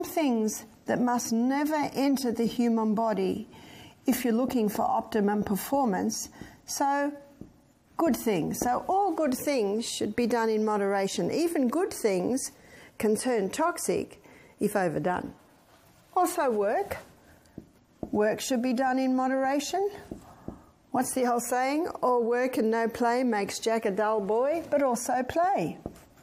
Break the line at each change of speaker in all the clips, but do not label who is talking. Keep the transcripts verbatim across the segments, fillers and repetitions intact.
things that must never enter the human body if you're looking for optimum performance. So, good things. So all good things should be done in moderation. Even good things can turn toxic if overdone. Also work. Work should be done in moderation. What's the old saying? All work and no play makes Jack a dull boy, but also play.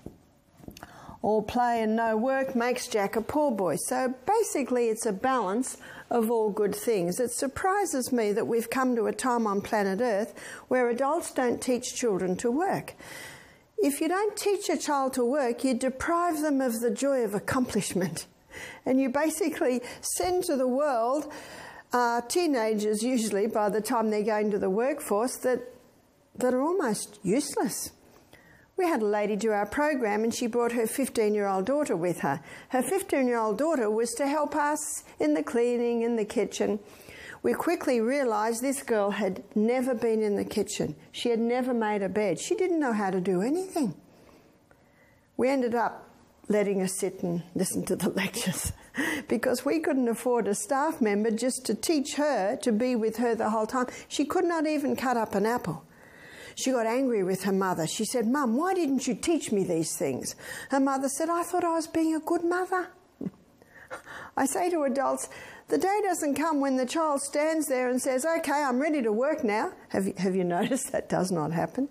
All play and no work makes Jack a poor boy. So basically it's a balance of all good things. It surprises me that we've come to a time on planet Earth where adults don't teach children to work. If you don't teach a child to work, you deprive them of the joy of accomplishment. And you basically send to the world uh, teenagers, usually by the time they're going to the workforce, that, that are almost useless. We had a lady do our program and she brought her fifteen-year-old daughter with her. Her fifteen-year-old daughter was to help us in the cleaning, in the kitchen. We quickly realised this girl had never been in the kitchen. She had never made a bed. She didn't know how to do anything. We ended up letting her sit and listen to the lectures because we couldn't afford a staff member just to teach her, to be with her the whole time. She could not even cut up an apple. She got angry with her mother. She said, "Mum, why didn't you teach me these things?" Her mother said, "I thought I was being a good mother." I say to adults, the day doesn't come when the child stands there and says, "Okay, I'm ready to work now." Have you, have you noticed that does not happen?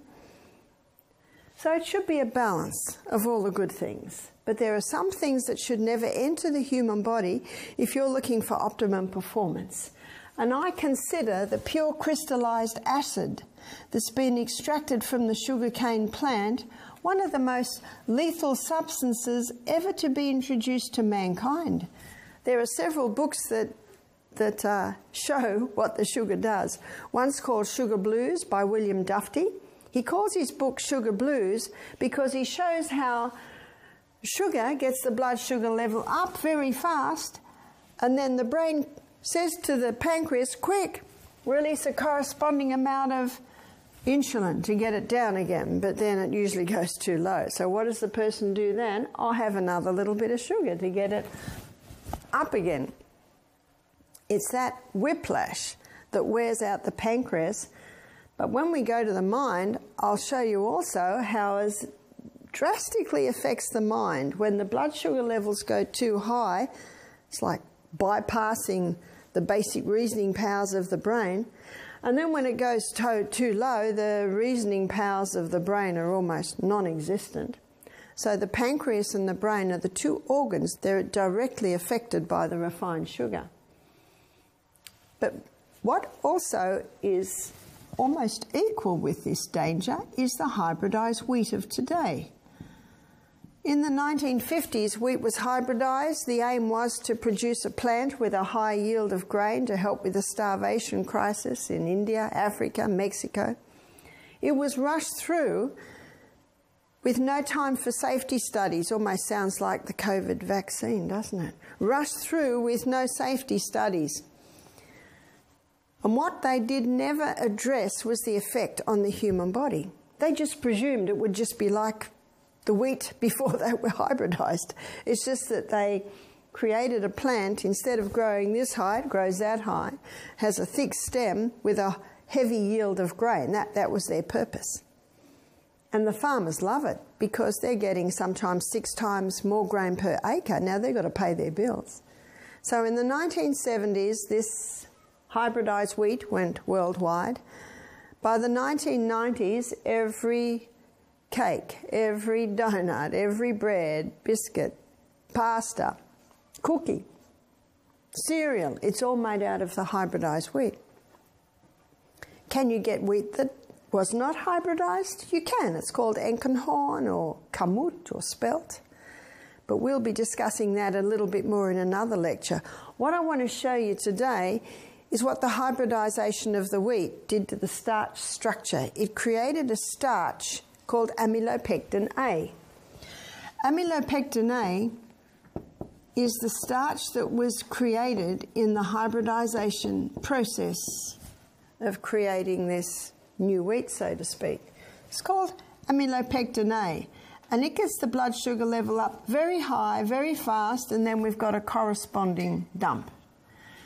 So it should be a balance of all the good things. But there are some things that should never enter the human body if you're looking for optimum performance. And I consider the pure crystallized acid that's been extracted from the sugarcane plant one of the most lethal substances ever to be introduced to mankind. There are several books that, that uh, show what the sugar does. One's called Sugar Blues by William Dufty. He calls his book Sugar Blues because he shows how sugar gets the blood sugar level up very fast, and then the brain says to the pancreas, "Quick, release a corresponding amount of insulin to get it down again," but then it usually goes too low. So what does the person do then? I'll have another little bit of sugar to get it up again. It's that whiplash that wears out the pancreas. But when we go to the mind, I'll show you also how it drastically affects the mind. When the blood sugar levels go too high, it's like bypassing the basic reasoning powers of the brain. And then when it goes to, too low, the reasoning powers of the brain are almost non-existent. So the pancreas and the brain are the two organs. They're directly affected by the refined sugar. But what also is almost equal with this danger is the hybridized wheat of today. In the nineteen fifties, wheat was hybridized. The aim was to produce a plant with a high yield of grain to help with the starvation crisis in India, Africa, Mexico. It was rushed through with no time for safety studies. Almost sounds like the COVID vaccine, doesn't it? Rushed through with no safety studies. And what they did never address was the effect on the human body. They just presumed it would just be like the wheat before they were hybridized. It's just that they created a plant, instead of growing this high, it grows that high, has a thick stem with a heavy yield of grain. That, that was their purpose. And the farmers love it because they're getting sometimes six times more grain per acre. Now they've got to pay their bills. So in the nineteen seventies, this hybridized wheat went worldwide. By the nineteen nineties, every cake, every donut, every bread, biscuit, pasta, cookie, cereal, it's all made out of the hybridized wheat. Can you get wheat that was not hybridized? You can. It's called Enkenhorn or Kamut or Spelt. But we'll be discussing that a little bit more in another lecture. What I want to show you today is what the hybridization of the wheat did to the starch structure. It created a starch called amylopectin A. Amylopectin A is the starch that was created in the hybridization process of creating this new wheat, so to speak. It's called amylopectin A. And it gets the blood sugar level up very high, very fast, and then we've got a corresponding dump.